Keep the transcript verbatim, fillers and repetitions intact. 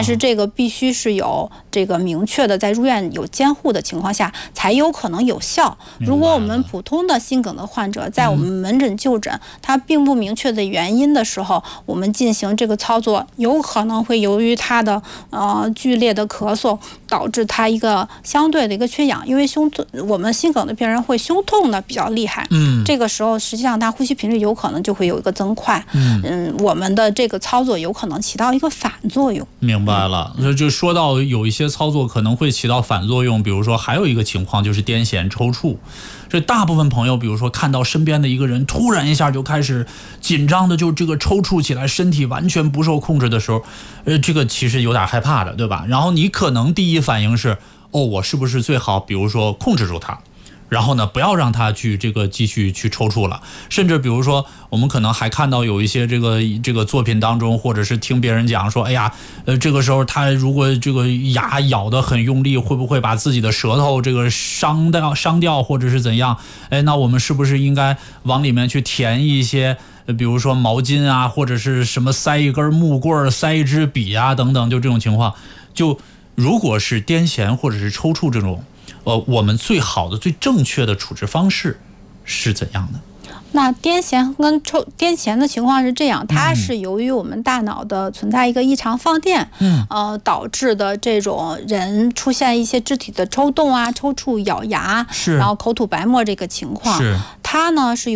但是这个必须是有这个明确的在入院有监护的情况下才有可能有效。如果我们普通的心梗的患者在我们门诊就诊，他并不明确的原因的时候，我们进行这个操作，有可能会由于他的呃剧烈的咳嗽导致他一个相对的一个缺氧，因为胸痛，我们心梗的病人会胸痛的比较厉害，嗯，这个时候实际上他呼吸频率有可能就会有一个增快，嗯嗯，我们的这个操作有可能起到一个反作用。 明白了，嗯、就说到有一些操作可能会起到反作用，比如说还有一个情况就是癫痫抽搐。这大部分朋友，比如说看到身边的一个人突然一下就开始紧张的就这个抽搐起来，身体完全不受控制的时候，呃，这个其实有点害怕的，对吧？然后你可能第一反应是，哦，我是不是最好，比如说控制住它？然后呢，不要让他去这个继续去抽搐了。甚至比如说，我们可能还看到有一些这个这个作品当中，或者是听别人讲说，哎呀，呃，这个时候他如果这个牙咬得很用力，会不会把自己的舌头这个伤掉伤掉，或者是怎样？哎，那我们是不是应该往里面去填一些，比如说毛巾啊，或者是什么塞一根木棍、塞一支笔啊等等，就这种情况。就如果是癫痫或者是抽搐这种。呃，我们最好的、最正确的处置方式是怎样的？ 那癫痫跟抽癫痫的情况是这样，它是由于我们大脑的存在一个异常放电，嗯，呃，导致的这种人出现一些肢体的抽动啊、抽搐、咬牙，是，然后口吐白沫这个情况，是，它呢是。